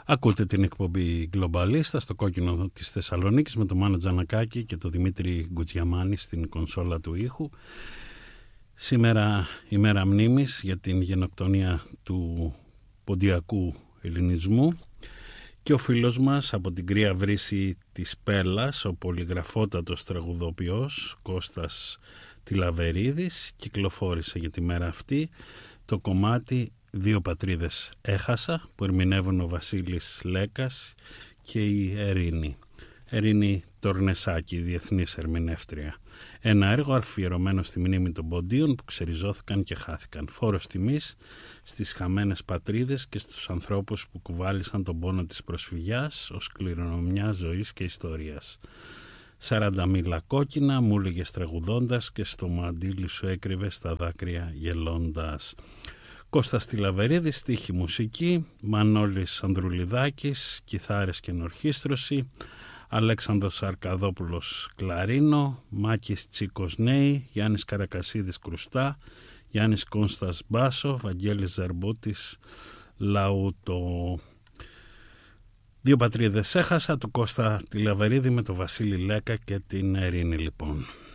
Ακούτε την εκπομπή Γκλομπαλίστα στο κόκκινο της Θεσσαλονίκης με τον Μάνο Τζανακάκη και τον Δημήτρη Γκουτζιαμάνη στην κονσόλα του ήχου. Σήμερα ημέρα μνήμης για την γενοκτονία του ποντιακού ελληνισμού και ο φίλος μας από την κρύα βρύση της Πέλλας, ο πολυγραφότατος τραγουδοποιός Κώστας Τιλαβερίδης, κυκλοφόρησε για τη μέρα αυτή το κομμάτι «Δύο πατρίδες έχασα» που ερμηνεύουν ο Βασίλης Λέκας και η Ερήνη Τορνεσάκη, διεθνής ερμηνεύτρια. Ένα έργο αφιερωμένο στη μνήμη των ποντίων που ξεριζώθηκαν και χάθηκαν. Φόρος τιμής στις χαμένες πατρίδες και στους ανθρώπους που κουβάλισαν τον πόνο της προσφυγιάς ως κληρονομιά ζωής και ιστορίας. 40 μήλα κόκκινα μου έλεγες τραγουδώντας και στο μαντίλι σου έκρυβε στα δάκρυα γελώντας. Κώστας Τιλαβερίδης, στίχη μουσική, Μανώλης Ανδρουλιδάκης, κιθάρες και ενορχήστρωση, Αλέξανδρος Αρκαδόπουλος κλαρίνο, Μάκης Τσίκος νέη, Γιάννης Καρακασίδης κρουστά, Γιάννης Κόνστας μπάσο, Βαγγέλης Ζαρμπούτης λαούτο. Δύο πατρίδες έχασα του Κώστα Τιλαβερίδη με τον Βασίλη Λέκα και την Ερήνη λοιπόν.